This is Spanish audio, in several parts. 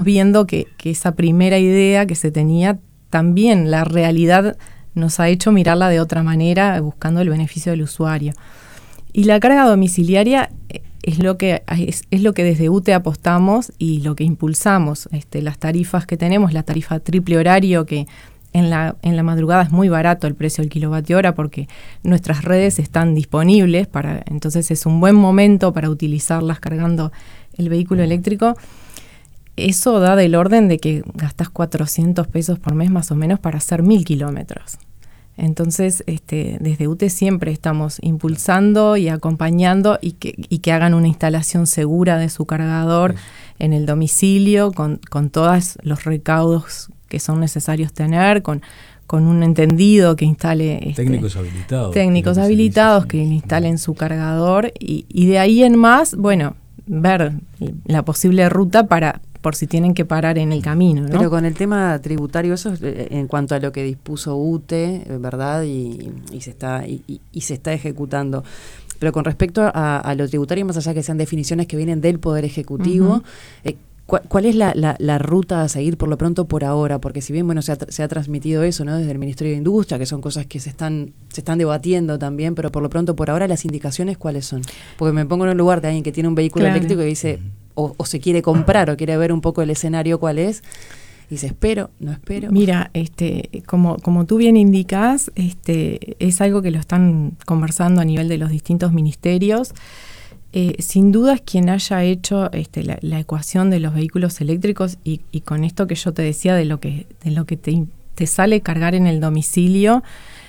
viendo que esa primera idea que se tenía, también la realidad nos ha hecho mirarla de otra manera, buscando el beneficio del usuario. Y la carga domiciliaria es lo que desde UTE apostamos y lo que impulsamos. Las tarifas que tenemos, la tarifa triple horario, que en la madrugada es muy barato el precio del kilovatio hora porque nuestras redes están disponibles, entonces es un buen momento para utilizarlas cargando el vehículo eléctrico. Eso da del orden de que gastás 400 pesos por mes más o menos para hacer 1000 kilómetros. Entonces, desde UTE siempre estamos impulsando y acompañando y que hagan una instalación segura de su cargador en el domicilio, con todos los recaudos que son necesarios tener, con un entendido que instale... técnicos habilitados. Técnicos habilitados que instalen su cargador y de ahí en más, bueno, ver la posible ruta por si tienen que parar en el camino, ¿no? Pero con el tema tributario, eso en cuanto a lo que dispuso UTE, ¿verdad? Y se está ejecutando. Pero con respecto a lo tributario, más allá que sean definiciones que vienen del Poder Ejecutivo, ¿cuál es la ruta a seguir por lo pronto por ahora? Porque si bien bueno se ha transmitido eso, ¿no? Desde el Ministerio de Industria, que son cosas que se están debatiendo también, pero por lo pronto por ahora las indicaciones, ¿cuáles son? Porque me pongo en el lugar de alguien que tiene un vehículo eléctrico y dice... O se quiere comprar o quiere ver un poco el escenario cuál es, y dice, espero, no espero. Mira, como tú bien indicas, es algo que lo están conversando a nivel de los distintos ministerios. Sin duda es quien haya hecho la ecuación de los vehículos eléctricos y con esto que yo te decía de lo que te sale cargar en el domicilio,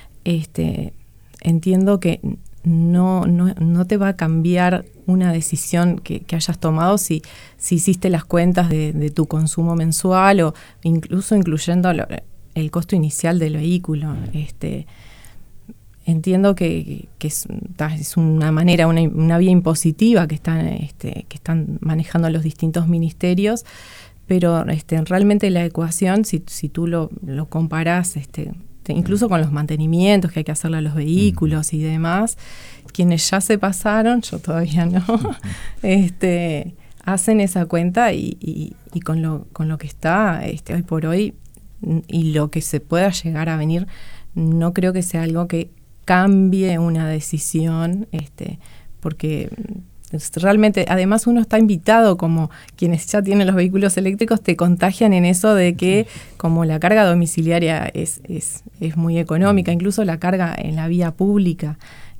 entiendo que no te va a cambiar una decisión que hayas tomado si hiciste las cuentas de tu consumo mensual o incluso incluyendo el costo inicial del vehículo. Entiendo que es una manera, una vía impositiva que están manejando los distintos ministerios, pero realmente la ecuación, si tú lo comparás, incluso con los mantenimientos que hay que hacerle a los vehículos y demás, quienes ya se pasaron, yo todavía no, hacen esa cuenta y con lo que está hoy por hoy y lo que se pueda llegar a venir, no creo que sea algo que cambie una decisión, porque realmente, además uno está invitado, como quienes ya tienen los vehículos eléctricos, te contagian en eso de que como la carga domiciliaria es muy económica, incluso la carga en la vía pública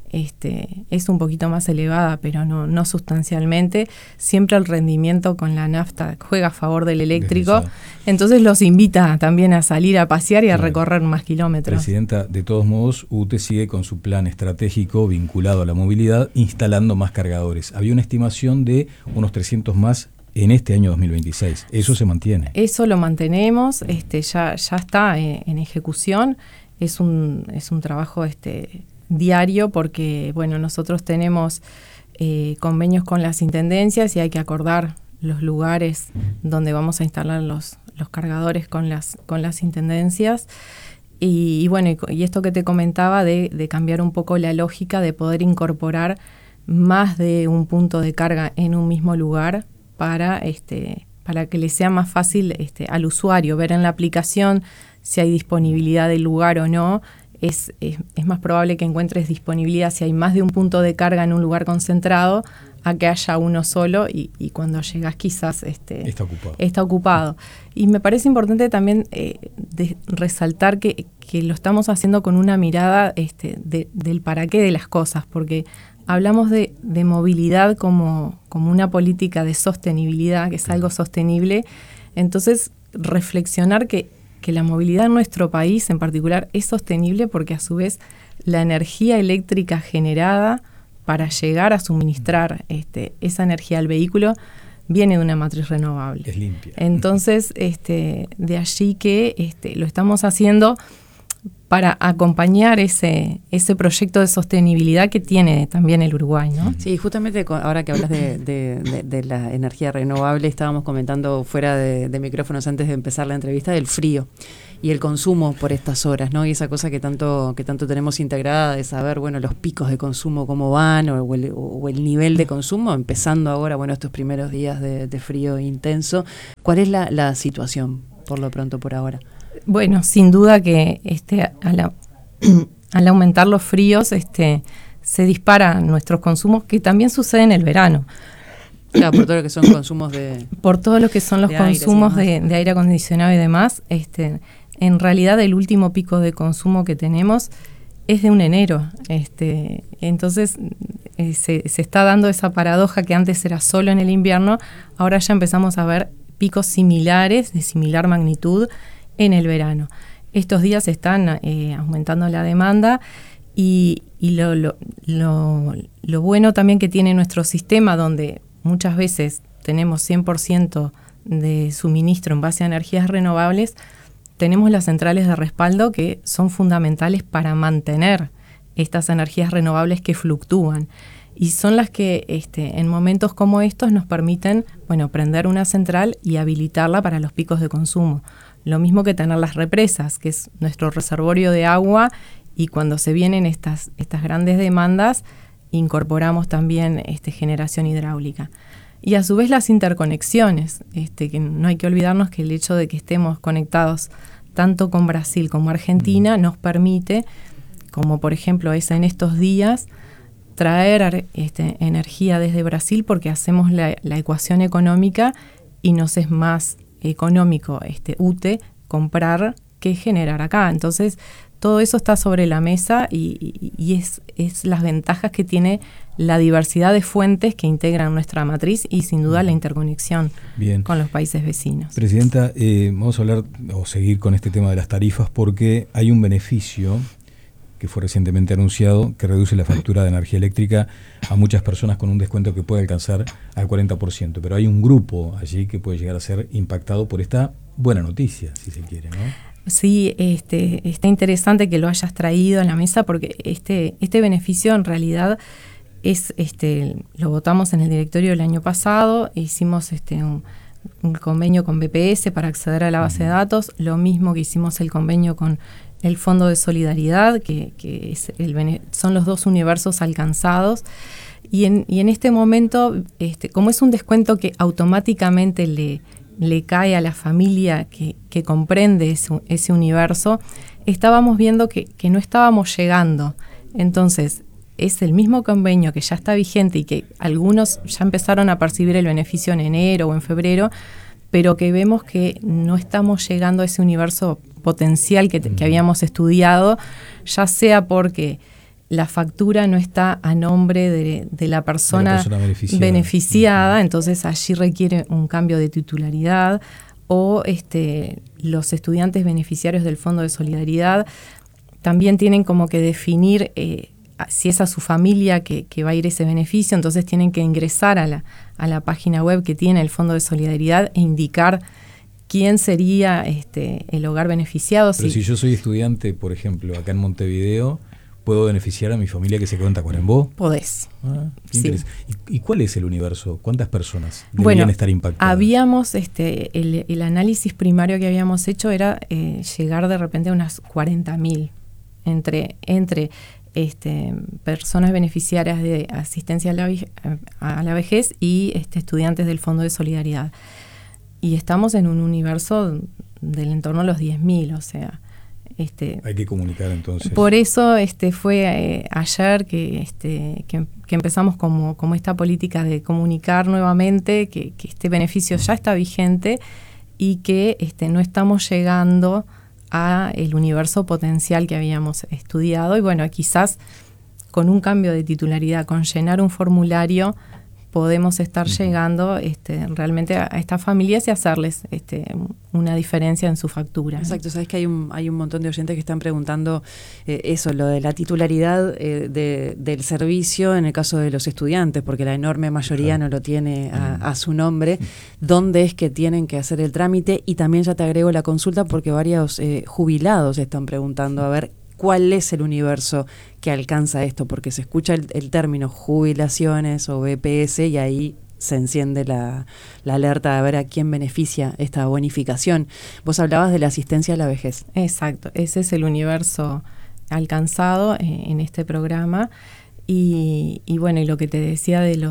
es un poquito más elevada, pero no sustancialmente. Siempre el rendimiento con la nafta juega a favor del eléctrico, entonces los invita también a salir a pasear y a recorrer más kilómetros. Presidenta, de todos modos, UTE sigue con su plan estratégico vinculado a la movilidad, instalando más cargadores. Había una estimación de unos 300 más en este año 2026. ¿Eso se mantiene? Eso lo mantenemos, ya está en ejecución. Es un trabajo diario porque nosotros tenemos convenios con las intendencias y hay que acordar los lugares donde vamos a instalar los cargadores con las intendencias y esto que te comentaba de cambiar un poco la lógica de poder incorporar más de un punto de carga en un mismo lugar para que le sea más fácil al usuario ver en la aplicación si hay disponibilidad del lugar o no. Es más probable que encuentres disponibilidad si hay más de un punto de carga en un lugar concentrado a que haya uno solo y cuando llegas quizás está ocupado. Y me parece importante también resaltar que lo estamos haciendo con una mirada del para qué de las cosas, porque hablamos de movilidad como una política de sostenibilidad, que es algo sostenible. Entonces, reflexionar que la movilidad en nuestro país en particular es sostenible porque a su vez la energía eléctrica generada para llegar a suministrar esa energía al vehículo viene de una matriz renovable. Es limpia. Entonces, de allí que lo estamos haciendo para acompañar ese proyecto de sostenibilidad que tiene también el Uruguay, ¿no? Sí, justamente ahora que hablas de la energía renovable, estábamos comentando fuera de micrófonos antes de empezar la entrevista del frío y el consumo por estas horas, ¿no? Y esa cosa que tanto tenemos integrada de saber, bueno, los picos de consumo cómo van o el nivel de consumo, empezando ahora, bueno, estos primeros días de frío intenso. ¿Cuál es la situación por lo pronto por ahora? Bueno, sin duda que al aumentar los fríos, se disparan nuestros consumos, que también sucede en el verano. Claro, por todo lo que son consumos por todo lo que son los consumos de aire acondicionado y demás. En realidad el último pico de consumo que tenemos es de un enero. Entonces se está dando esa paradoja que antes era solo en el invierno, ahora ya empezamos a ver picos similares, de similar magnitud, en el verano. Estos días están aumentando la demanda y lo bueno también que tiene nuestro sistema, donde muchas veces tenemos 100% de suministro en base a energías renovables, tenemos las centrales de respaldo que son fundamentales para mantener estas energías renovables que fluctúan. Y son las que en momentos como estos nos permiten, bueno, prender una central y habilitarla para los picos de consumo. Lo mismo que tener las represas, que es nuestro reservorio de agua, y cuando se vienen estas grandes demandas, incorporamos también generación hidráulica. Y a su vez las interconexiones, que no hay que olvidarnos que el hecho de que estemos conectados tanto con Brasil como Argentina nos permite, como por ejemplo es en estos días, traer energía desde Brasil porque hacemos la ecuación económica y nos es más económico UTE comprar que generar acá. Entonces todo eso está sobre la mesa y es las ventajas que tiene la diversidad de fuentes que integran nuestra matriz y sin duda la interconexión con los países vecinos. Presidenta, vamos a hablar o seguir con este tema de las tarifas porque hay un beneficio que fue recientemente anunciado, que reduce la factura de energía eléctrica a muchas personas con un descuento que puede alcanzar al 40%. Pero hay un grupo allí que puede llegar a ser impactado por esta buena noticia, si se quiere, ¿no? Sí, está interesante que lo hayas traído a la mesa porque este beneficio en realidad es lo votamos en el directorio el año pasado, hicimos un convenio con BPS para acceder a la base de datos, lo mismo que hicimos el convenio con el Fondo de Solidaridad, que es son los dos universos alcanzados, y en este momento, como es un descuento que automáticamente le cae a la familia que comprende ese universo, estábamos viendo que no estábamos llegando. Entonces, es el mismo convenio que ya está vigente y que algunos ya empezaron a percibir el beneficio en enero o en febrero, pero que vemos que no estamos llegando a ese universo potencial que habíamos estudiado, ya sea porque la factura no está a nombre de la persona beneficiada, entonces allí requiere un cambio de titularidad, o los estudiantes beneficiarios del Fondo de Solidaridad también tienen como que definir si es a su familia que va a ir ese beneficio, entonces tienen que ingresar a la página web que tiene el Fondo de Solidaridad e indicar quién sería el hogar beneficiado. Pero si yo soy estudiante, por ejemplo, acá en Montevideo, ¿puedo beneficiar a mi familia que se cuenta con Coquimbo? Podés. Sí. ¿Y cuál es el universo? ¿Cuántas personas deberían estar impactadas? Habíamos, el análisis primario que habíamos hecho era llegar de repente a unas 40.000 entre personas beneficiarias de asistencia a la vejez y estudiantes del Fondo de Solidaridad. Y estamos en un universo del entorno a los 10.000, o sea... Hay que comunicar entonces. Por eso fue ayer que empezamos como esta política de comunicar nuevamente que este beneficio ya está vigente y que no estamos llegando a el universo potencial que habíamos estudiado. Y bueno, quizás con un cambio de titularidad, con llenar un formulario, podemos estar llegando realmente a estas familias y hacerles una diferencia en su factura. Exacto, sabes que hay un montón de oyentes que están preguntando eso, lo de la titularidad del servicio en el caso de los estudiantes, porque la enorme mayoría no lo tiene a su nombre. ¿Dónde es que tienen que hacer el trámite? Y también ya te agrego la consulta porque varios jubilados están preguntando a ver ¿cuál es el universo que alcanza esto? Porque se escucha el término jubilaciones o BPS y ahí se enciende la alerta de ver a quién beneficia esta bonificación. Vos hablabas de la asistencia a la vejez. Exacto, ese es el universo alcanzado en este programa. Y bueno, y lo que te decía de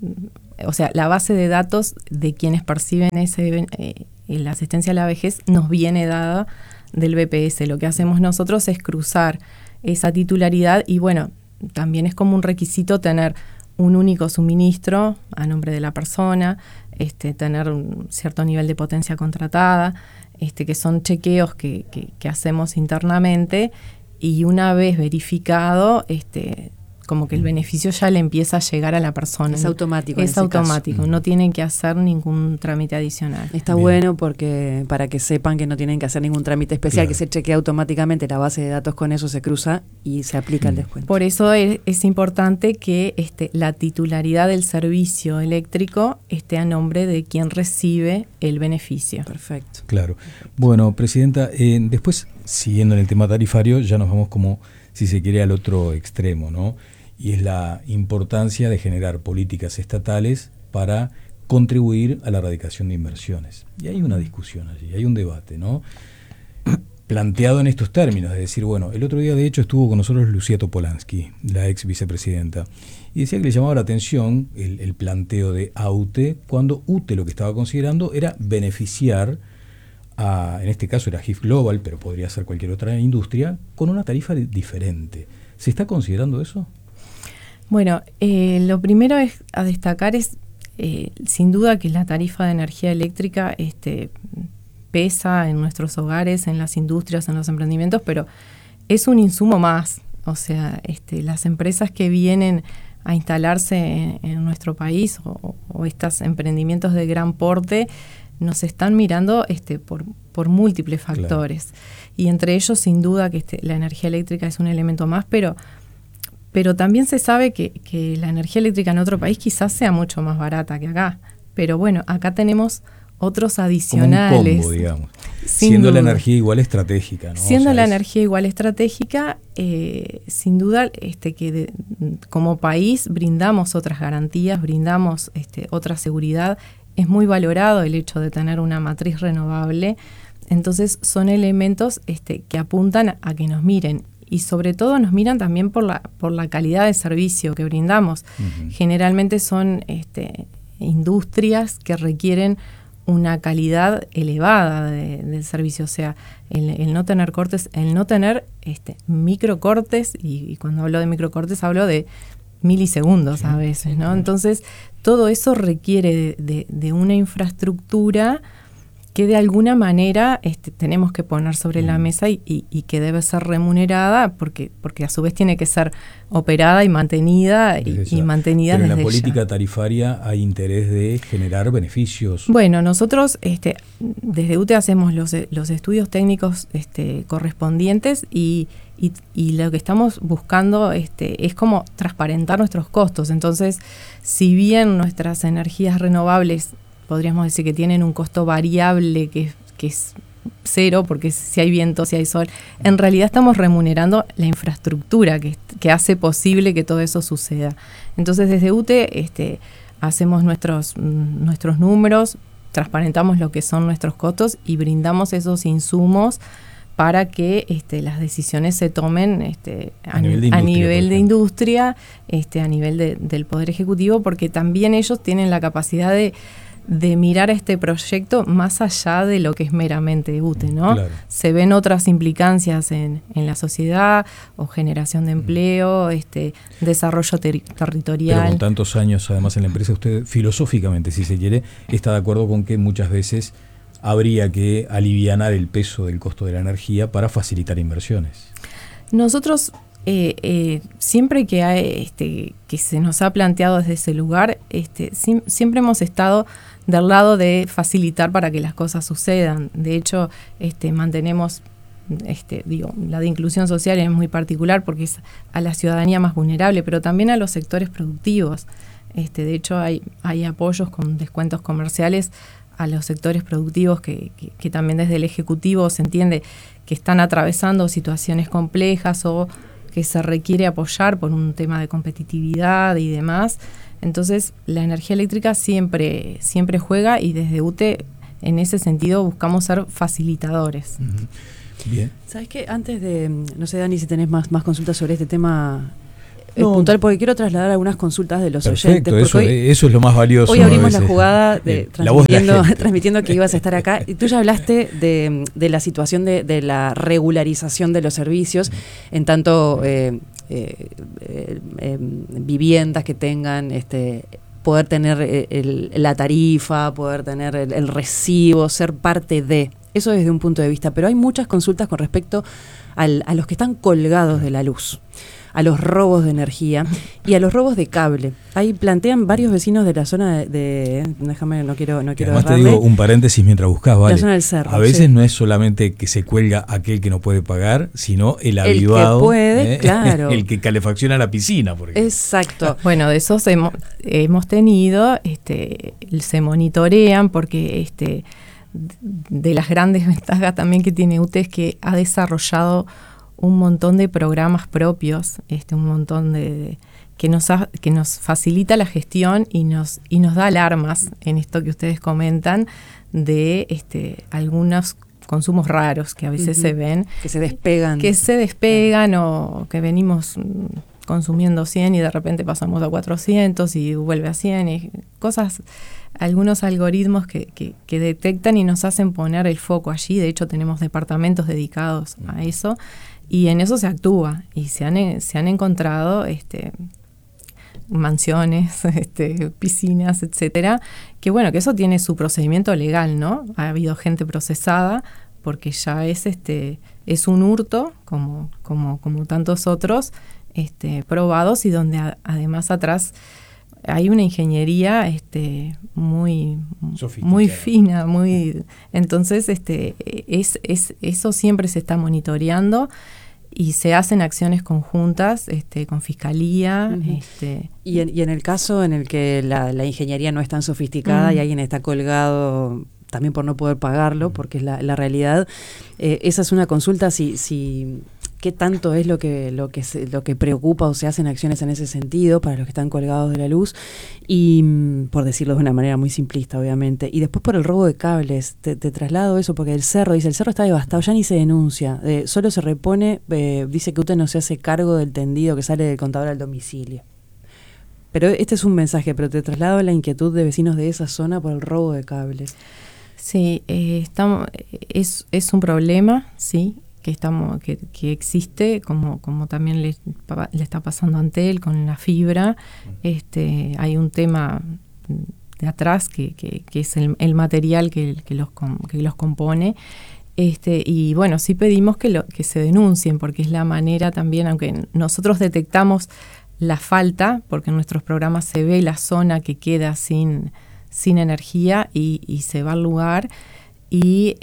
la base de datos de quienes perciben la asistencia a la vejez nos viene dada del BPS. Lo que hacemos nosotros es cruzar esa titularidad y bueno, también es como un requisito tener un único suministro a nombre de la persona, tener un cierto nivel de potencia contratada, que son chequeos que hacemos internamente, y una vez verificado, como que el beneficio ya le empieza a llegar a la persona. Es automático. Es automático, no tienen que hacer ningún trámite adicional. Está bueno porque para que sepan que no tienen que hacer ningún trámite especial, que se chequea automáticamente la base de datos, con eso se cruza y se aplica el descuento. Por eso es importante que la titularidad del servicio eléctrico esté a nombre de quien recibe el beneficio. Perfecto. Claro. Bueno, Presidenta, después, siguiendo en el tema tarifario, ya nos vamos como, si se quiere, al otro extremo, ¿no? Y es la importancia de generar políticas estatales para contribuir a la erradicación de inversiones. Y hay una discusión allí, hay un debate, ¿no? Planteado en estos términos, es decir, bueno, el otro día de hecho estuvo con nosotros Lucía Topolansky, la ex vicepresidenta, y decía que le llamaba la atención el planteo de AUTE, cuando UTE lo que estaba considerando era beneficiar en este caso era GIF Global, pero podría ser cualquier otra industria, con una tarifa diferente. ¿Se está considerando eso? Bueno, lo primero a destacar es, sin duda, que la tarifa de energía eléctrica pesa en nuestros hogares, en las industrias, en los emprendimientos, pero es un insumo más. O sea, las empresas que vienen a instalarse en nuestro país o estos emprendimientos de gran porte nos están mirando por múltiples factores. Claro. Y entre ellos, sin duda, que la energía eléctrica es un elemento más, pero también se sabe que la energía eléctrica en otro país quizás sea mucho más barata que acá. Pero bueno, acá tenemos otros adicionales. Como un combo, digamos. Siendo la energía igual estratégica, ¿no? Siendo la energía igual estratégica, sin duda como país brindamos otras garantías, brindamos otra seguridad. Es muy valorado el hecho de tener una matriz renovable. Entonces son elementos que apuntan a que nos miren. Y sobre todo nos miran también por la calidad de servicio que brindamos. Uh-huh. Generalmente son industrias que requieren una calidad elevada del servicio. O sea, el no tener cortes, el no tener microcortes, y cuando hablo de microcortes hablo de milisegundos a veces, ¿no? Entonces, todo eso requiere de una infraestructura que de alguna manera tenemos que poner sobre la mesa y que debe ser remunerada porque a su vez tiene que ser operada y mantenida y mantenida desde desde en la política ya. Tarifaria hay interés de generar beneficios. Bueno, nosotros desde UTE hacemos los estudios técnicos correspondientes y lo que estamos buscando es como transparentar nuestros costos. Entonces, si bien nuestras energías renovables podríamos decir que tienen un costo variable que es cero, porque si hay viento, si hay sol, en realidad estamos remunerando la infraestructura que hace posible que todo eso suceda. Entonces, desde UTE hacemos nuestros números, transparentamos lo que son nuestros costos y brindamos esos insumos para que las decisiones se tomen a nivel de industria, a nivel del Poder Ejecutivo, porque también ellos tienen la capacidad de mirar este proyecto más allá de lo que es meramente UTE, ¿no? Claro. Se ven otras implicancias en la sociedad, o generación de empleo, desarrollo territorial. Pero con tantos años además en la empresa, usted filosóficamente, si se quiere, está de acuerdo con que muchas veces habría que alivianar el peso del costo de la energía para facilitar inversiones. Nosotros siempre que se nos ha planteado desde ese lugar, siempre hemos estado del lado de facilitar para que las cosas sucedan. De hecho, mantenemos, la de inclusión social es muy particular porque es a la ciudadanía más vulnerable, pero también a los sectores productivos. De hecho, hay apoyos con descuentos comerciales a los sectores productivos que también desde el Ejecutivo se entiende que están atravesando situaciones complejas o que se requiere apoyar por un tema de competitividad y demás. Entonces, la energía eléctrica siempre juega, y desde UTE, en ese sentido, buscamos ser facilitadores. Bien. ¿Sabes qué? Antes de, no sé, Dani, si tenés más consultas sobre este tema puntual, porque quiero trasladar algunas consultas de los oyentes. Eso es lo más valioso. Hoy abrimos la jugada transmitiendo que ibas a estar acá. Y tú ya hablaste de la situación de la regularización de los servicios, en tanto viviendas que tengan poder tener la tarifa, poder tener el recibo, ser parte de. Eso desde un punto de vista. Pero hay muchas consultas con respecto a los que están colgados de la luz, a los robos de energía y a los robos de cable. Ahí plantean varios vecinos de la zona déjame, no quiero además errarme. te digo un paréntesis mientras buscas, ¿vale? La zona del Cerro, a veces no es solamente que se cuelga aquel que no puede pagar, sino el avivado, el que puede, claro. El que calefacciona la piscina, por ejemplo. Exacto. Bueno, de esos hemos tenido, se monitorean porque de las grandes ventajas también que tiene UTE es que ha desarrollado un montón de programas propios, un montón de que nos facilita la gestión y nos da alarmas en esto que ustedes comentan de algunos consumos raros que a veces se ven. Que se despegan. O que venimos consumiendo 100 y de repente pasamos a 400 y vuelve a 100. Y cosas, algunos algoritmos que detectan y nos hacen poner el foco allí. De hecho, tenemos departamentos dedicados a eso. Y en eso se actúa, y se han encontrado mansiones, piscinas, etcétera, que eso tiene su procedimiento legal, ¿no? Ha habido gente procesada porque ya es un hurto, como tantos otros, probados, y donde además atrás hay una ingeniería muy fina, entonces eso siempre se está monitoreando y se hacen acciones conjuntas con Fiscalía. Y en el caso en el que la ingeniería no es tan sofisticada y alguien está colgado también por no poder pagarlo, porque es la realidad, esa es una consulta, si ¿qué tanto es lo que preocupa o se hacen acciones en ese sentido para los que están colgados de la luz? Y por decirlo de una manera muy simplista, obviamente. Y después por el robo de cables, te traslado eso, porque el cerro está devastado, ya ni se denuncia, solo se repone, dice que usted no se hace cargo del tendido que sale del contador al domicilio. Pero este es un mensaje, pero te traslado la inquietud de vecinos de esa zona por el robo de cables. Sí, es un problema, sí, que existe, como también le está pasando a Antel con la fibra. Hay un tema de atrás que es el material que los compone. Y bueno, sí pedimos que se denuncien, porque es la manera también, aunque nosotros detectamos la falta, porque en nuestros programas se ve la zona que queda sin energía y se va al lugar y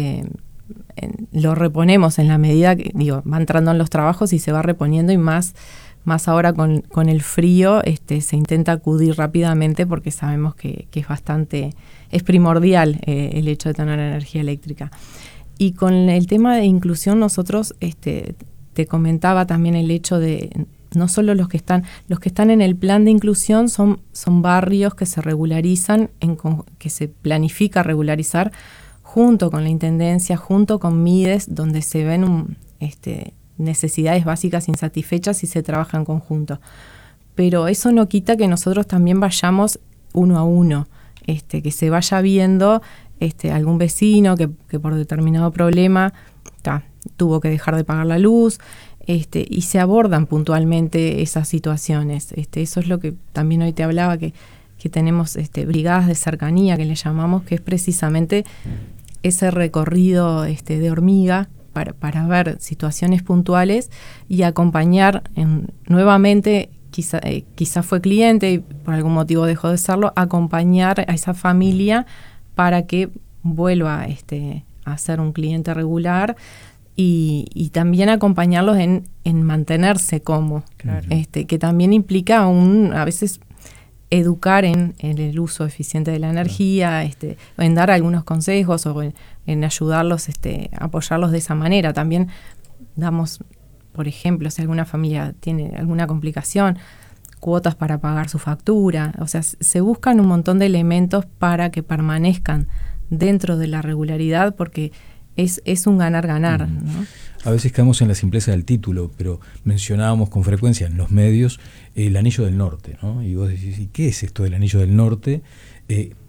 lo reponemos en la medida que, va entrando en los trabajos y se va reponiendo, y más ahora con el frío se intenta acudir rápidamente, porque sabemos que es primordial el hecho de tener energía eléctrica. Y con el tema de inclusión, nosotros te comentaba también el hecho de no solo los que están en el plan de inclusión son barrios que se regularizan, que se planifica regularizar junto con la Intendencia, junto con MIDES, donde se ven necesidades básicas insatisfechas y se trabaja en conjunto. Pero eso no quita que nosotros también vayamos uno a uno, que se vaya viendo algún vecino que por determinado problema tuvo que dejar de pagar la luz, y se abordan puntualmente esas situaciones. Eso es lo que también hoy te hablaba, que tenemos brigadas de cercanía, que le llamamos, que es precisamente ese recorrido de hormiga para ver situaciones puntuales y acompañar nuevamente, quizá fue cliente y por algún motivo dejó de serlo, acompañar a esa familia para que vuelva a ser un cliente regular, y también acompañarlos en mantenerse como, claro. Que también implica a veces educar en el uso eficiente de la energía, en dar algunos consejos o en ayudarlos, apoyarlos de esa manera. También damos, por ejemplo, si alguna familia tiene alguna complicación, cuotas para pagar su factura. O sea, se buscan un montón de elementos para que permanezcan dentro de la regularidad, porque es un ganar-ganar, ¿no? A veces caemos en la simpleza del título, pero mencionábamos con frecuencia en los medios el Anillo del Norte, ¿no? Y vos decís, ¿y qué es esto del Anillo del Norte?